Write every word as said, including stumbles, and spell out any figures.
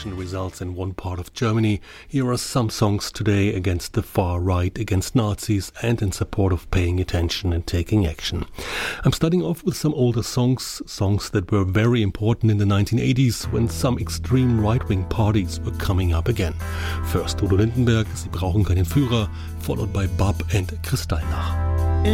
election results in one part of Germany, here are some songs today against the far right, against Nazis, and in support of paying attention and taking action. I'm starting off with some older songs, songs that were very important in the nineteen eighties when some extreme right-wing parties were coming up again. First Udo Lindenberg, Sie brauchen keinen Führer, followed by Bab and Kristallnacht.